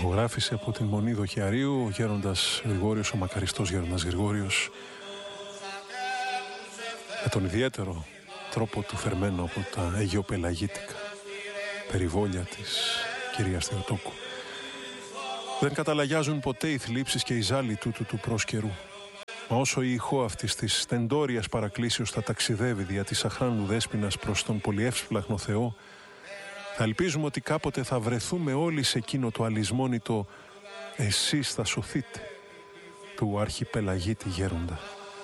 ηχογράφησε από την Μονή Δοχιαρίου ο γέροντας Γρηγόριος, ο μακαριστός γέροντας Γρηγόριος, με τον ιδιαίτερο τρόπο του φερμένο από τα αιγιοπελαγίτικα περιβόλια της κυρίας Θεοτόκου. Δεν καταλαγιάζουν ποτέ οι θλίψεις και οι ζάλοι τούτου του πρόσκαιρου. Μα όσο η ηχό αυτής της στεντόριας παρακλήσεως θα ταξιδεύει δια της αχράντου δέσποινας προς τον πολυεύσπλαχνο Θεό, θα ελπίζουμε ότι κάποτε θα βρεθούμε όλοι σε εκείνο το αλυσμόνητο «Εσείς θα σωθείτε» του αρχιπελαγίτη γέροντα.